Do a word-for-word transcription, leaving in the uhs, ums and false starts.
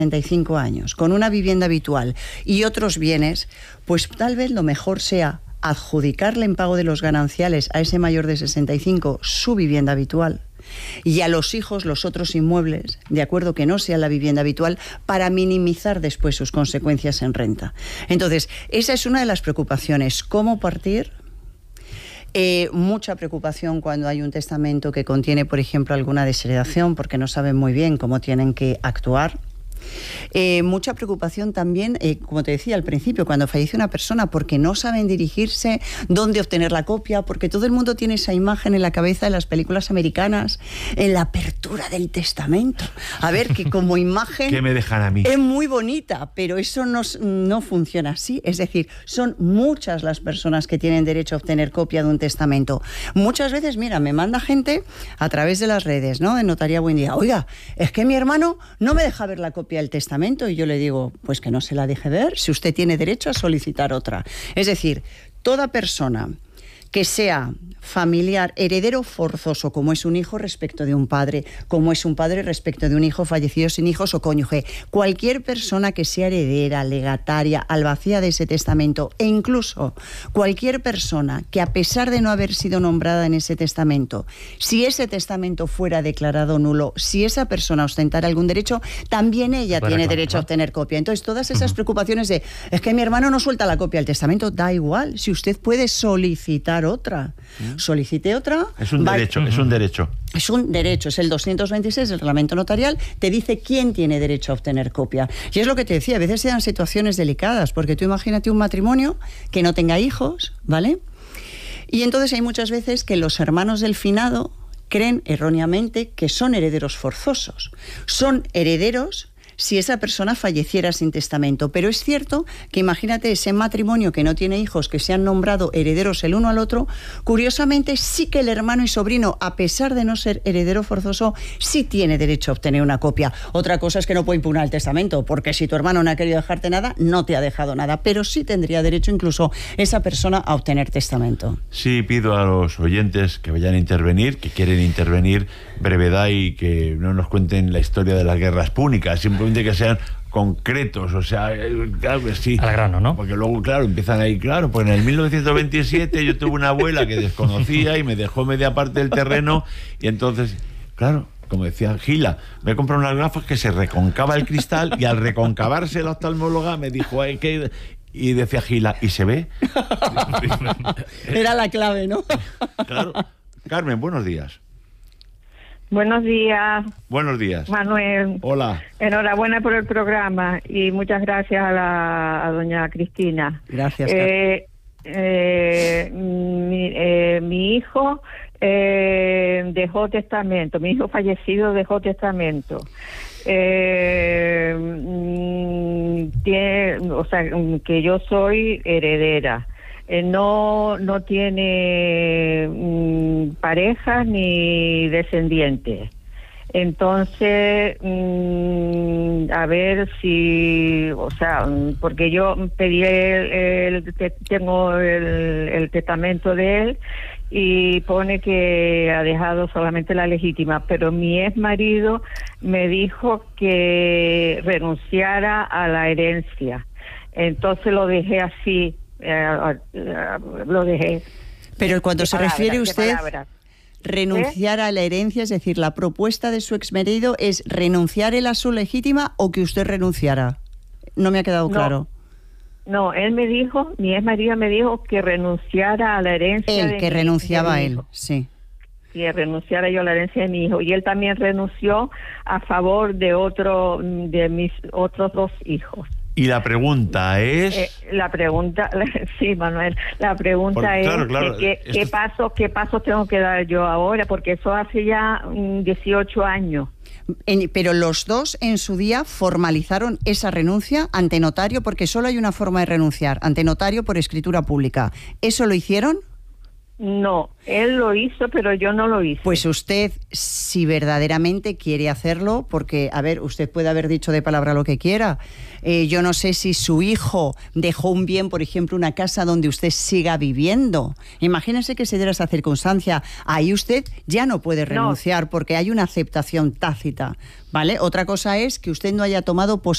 sesenta y cinco años, con una vivienda habitual y otros bienes, pues tal vez lo mejor sea adjudicarle en pago de los gananciales a ese mayor de sesenta y cinco su vivienda habitual y a los hijos los otros inmuebles, de acuerdo que no sea la vivienda habitual, para minimizar después sus consecuencias en renta. Entonces, esa es una de las preocupaciones. ¿Cómo partir? Eh, mucha preocupación cuando hay un testamento que contiene, por ejemplo, alguna desheredación, porque no saben muy bien cómo tienen que actuar. Eh, mucha preocupación también, eh, como te decía al principio, cuando fallece una persona, porque no saben dirigirse, dónde obtener la copia, porque todo el mundo tiene esa imagen en la cabeza de las películas americanas, en la apertura del testamento. A ver, que como imagen ¿qué me dejan a mí? Es muy bonita, pero eso no, no funciona así. Es decir, son muchas las personas que tienen derecho a obtener copia de un testamento. Muchas veces, mira, me manda gente a través de las redes, ¿no? De Notaría Buen Día. Oiga, es que mi hermano no me deja ver la copia el testamento, y yo le digo, pues que no se la deje ver, si usted tiene derecho a solicitar otra. Es decir, toda persona que sea familiar, heredero forzoso, como es un hijo respecto de un padre, como es un padre respecto de un hijo fallecido sin hijos o cónyuge, cualquier persona que sea heredera, legataria, albacea de ese testamento, e incluso cualquier persona que, a pesar de no haber sido nombrada en ese testamento, si ese testamento fuera declarado nulo, si esa persona ostentara algún derecho, también ella Para tiene reclamar, derecho a ¿no? obtener copia. Entonces, todas esas Uh-huh. preocupaciones de, es que mi hermano no suelta la copia del testamento, da igual, si usted puede solicitar otra. Uh-huh. Solicite otra. Es un va, derecho, es un derecho. Es un derecho, es el doscientos veintiséis del reglamento notarial, te dice quién tiene derecho a obtener copia. Y es lo que te decía, a veces se dan situaciones delicadas, porque tú imagínate un matrimonio que no tenga hijos, ¿vale? Y entonces hay muchas veces que los hermanos del finado creen erróneamente que son herederos forzosos. Son herederos si esa persona falleciera sin testamento. Pero es cierto que imagínate ese matrimonio que no tiene hijos, que se han nombrado herederos el uno al otro, curiosamente sí que el hermano y sobrino, a pesar de no ser heredero forzoso, sí tiene derecho a obtener una copia. Otra cosa es que no puede impugnar el testamento, porque si tu hermano no ha querido dejarte nada, no te ha dejado nada, pero sí tendría derecho incluso esa persona a obtener testamento. Sí, pido a los oyentes que vayan a intervenir, que quieren intervenir, brevedad y que no nos cuenten la historia de las guerras púnicas, simplemente que sean concretos, o sea, claro que sí. Al grano, ¿no? Porque luego, claro, empiezan ahí, claro, pues en el mil novecientos veintisiete yo tuve una abuela que desconocía y me dejó media parte del terreno, y entonces, claro, como decía Gila, me he comprado unas gafas que se reconcava el cristal, y al reconcavarse la oftalmóloga me dijo, hay que... Y decía Gila, ¿y se ve? Era la clave, ¿no? Claro. Carmen, buenos días. Buenos días. Buenos días. Manuel. Hola. Enhorabuena por el programa y muchas gracias a, la, a doña Cristina. Gracias. Eh, eh, mi, eh, mi hijo eh, dejó testamento, mi hijo fallecido dejó testamento. Eh, tiene, o sea, que yo soy heredera. Eh, no no tiene mm, pareja ni descendientes. Entonces, mm, a ver si, o sea, porque yo pedí el, el te, tengo el, el testamento de él y pone que ha dejado solamente la legítima, pero mi ex marido me dijo que renunciara a la herencia. Entonces lo dejé así. Eh, eh, lo dejé. Pero cuando se palabras, refiere usted palabras. renunciar ¿Eh? a la herencia, es decir, la propuesta de su exmarido es renunciar él a su legítima o que usted renunciara. No me ha quedado no, claro. No, él me dijo, mi ex marido me dijo que renunciara a la herencia. Él, de que mi, renunciaba de mi él, hijo. sí. Que renunciara yo a la herencia de mi hijo. Y él también renunció a favor de otro, de mis otros dos hijos. Y la pregunta es... Eh, la pregunta, sí, Manuel, la pregunta Por, es claro, claro, que, esto... qué pasos qué pasos tengo que dar yo ahora, porque eso hace ya mm, dieciocho años. En, pero los dos en su día formalizaron esa renuncia ante notario, porque solo hay una forma de renunciar, ante notario por escritura pública. ¿Eso lo hicieron? No, él lo hizo, pero yo no lo hice. Pues usted, si verdaderamente quiere hacerlo, porque, a ver, usted puede haber dicho de palabra lo que quiera. Eh, yo no sé si su hijo dejó un bien, por ejemplo, una casa donde usted siga viviendo. Imagínese que se diera esa circunstancia. Ahí usted ya no puede renunciar, no. porque hay una aceptación tácita, ¿vale? Otra cosa es que usted no haya tomado posibilidad